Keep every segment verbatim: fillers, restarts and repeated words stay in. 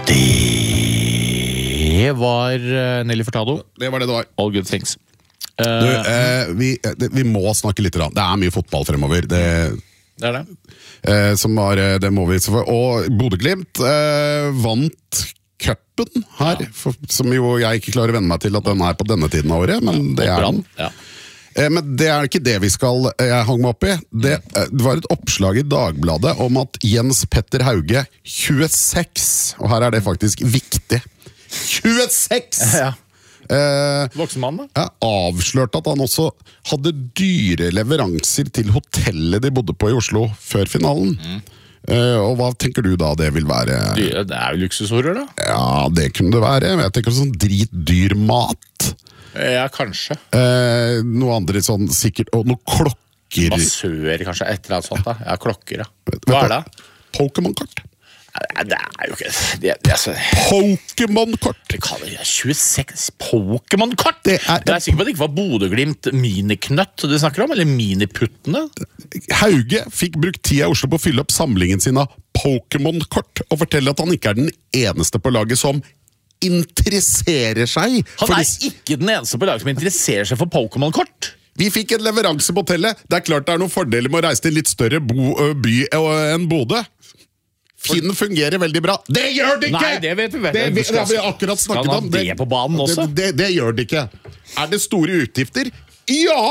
Det var Nelly Furtado. Det var det det var. All good things. Du, eh, vi, det, vi må snakke litt. Det er mye fotball fremover. Det, det er det. Eh, som var, det må vi Og Bodø-Glimt eh, vant cupen her, ja. for, som jo jeg ikke klarer å venne meg til at den er på denne tiden av året, men det er den. Ja. Eh, men det er ikke det vi skal jeg hang meg opp i. Det, eh, det var et oppslag i Dagbladet om at Jens Petter Hauge, tjueseks, og her er det faktisk viktig, tjueseks! Ja. Eh, Voksen mann, da? Ja, avslørte at han også hadde dyre leveranser til hotellet de bodde på i Oslo før finalen. Mm. Eh, og hva tenker du da det vil være? Dyre, det er jo luksushorer, da. Ja, det kunne det være. Jeg tenker sånn dritdyr mat. Ja, kanskje. Eh, noe andre sånn sikkert, og noen klokker. Massør, kanskje, et eller annet sånt da. Ja, klokker, ja. Hva er det? Pokémon-kort. Det er jo ikke det, det er så... Pokémon-kort. Det kaller jeg tjueseks Pokémon-kort. Det er, det er sikkert på at det ikke var Bodø-Glimt miniknøtt du snakker om, eller miniputtene. Hauge fikk brukt tida i Oslo på å fylle opp samlingen sin av Pokémon-kort, og fortelle at han ikke er den eneste på laget som interesserer seg. Han er de... ikke den eneste på laget som interesserer seg for Pokémon-kort. Vi fikk en leveranse på hotellet. Det er klart det er noen fordeler med å reise til en litt større bo, by enn Bodø. Finn fungerer veldig bra. Det gjør det ikke! Nei, det vet vi vel. Det, det, det har vi akkurat snakket om. Skal han ha det på banen også? Det, det, det gjør det ikke. Er det store utgifter? Ja!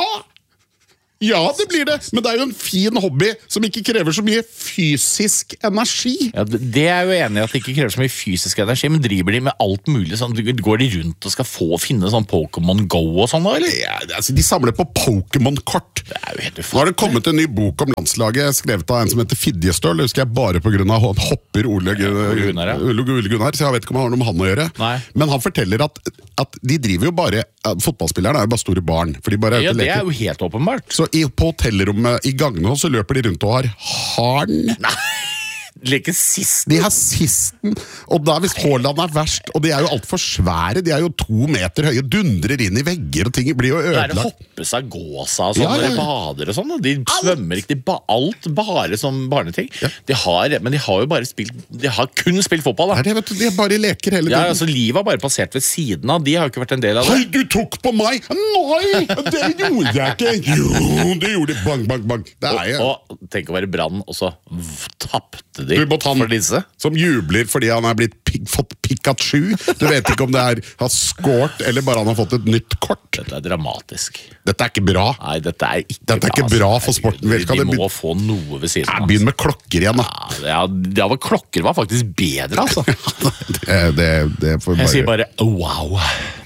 Ja, det blir det. Men det er jo en fin hobby som ikke krever så mye fysisk energi. Ja, det er jo enig i at det ikke krever så mye fysisk energi, men driver de med alt mulig sånn? Går de rundt og skal få finne sånn Pokémon Go og sånn da, eller? Ja, altså, de samler på Pokémon-kort. Det er jo helt ufattelig. Nå har det kommet en ny bok om landslaget, skrevet av en som heter Fidjestøl. Det husker jeg bare på grunn av han hopper Ole, Ole Gunnar, ja. Ole Gunnar, så jeg vet ikke om han har noe med han å gjøre. Nei. Men han forteller at, at de driver jo bare, fotballspillerne er jo bare store barn. For de bare ja, det er jo helt åpenbart. Så i, på hotellrommet i gangene så løper de rundt og har harn. Nei. Like sisten. De har sisten, og da hvis Haaland er verst, og de er jo alt for svære, de er jo to meter høye, dundrer inn i vegger, og ting blir jo ødelagt. Det er å hoppe seg gåsa og sånn, ja, ja, ja. Eller bader og sånn, de svømmer ikke, ba, alt bare som barneting. Ja. De har, men de har jo bare spilt, de har kun spilt fotball da. Nei, det vet du, de bare leker hele tiden. Ja, altså livet har bare passert ved siden av, de har jo ikke vært en del av det. Hei, du tok på meg! Nei, det gjorde jeg ikke! Jo, det gjorde det, bang, bang, bang. Det er jeg. Og, og tenk å være Brann, og så tappte de han, for disse. Som jubler fordi han er blitt pik, fått Pikachu. Du vet ikke om det er har skårt, eller bare han har fått et nytt kort. Dette er dramatisk. Dette er ikke bra. Nei, dette er ikke dette er ikke bra for sporten. De, de må få noe ved siden av. Begynn med klokker igjen, da. Ja, ja, var, klokker var faktisk bedre, altså. det, det, det får bare... Jeg sier bare, wow.